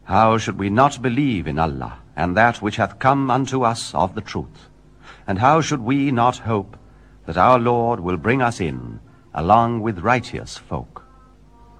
How should we not believe in Allah, and that which hath come unto us of the truth? And how should we not hope that our Lord will bring us in, along with righteous folk?